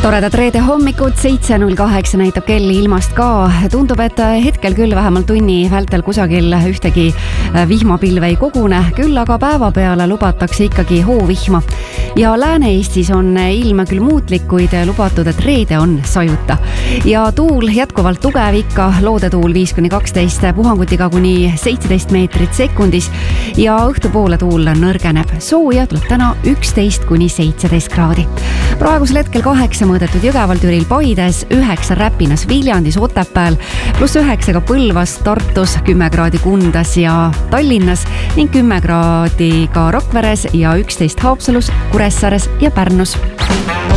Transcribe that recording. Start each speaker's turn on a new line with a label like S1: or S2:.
S1: Toredad reede hommikud, 7.08 näitab kell ilmast ka. Tundub, et hetkel küll vähemalt tunni vältel kusagil ühtegi vihmapilve ei kogune, küll aga päeva peale lubatakse ikkagi hoovihma. Ja Lääne-Eestis on ilm küll muutlik, kuid lubatud, et reede on sajuta. Ja tuul jätkuvalt tugev ikka, loodetuul 5-12, puhangutiga kuni 17 meetrit sekundis ja õhtupoole tuul nõrgeneb. Sooja tuleb täna 11-17 kraadi. Praegusel hetkel 8 mõõdetud Jõgeval, Türil, Paides, 9 Räpinas, Viljandis, Otepääl, +9 ka Põlvas, Tartus, 10 kraadi Kundas ja Tallinnas ning 10 kraadi ka Rakveres ja 11 Haapsalus, Kuressaares ja Pärnus.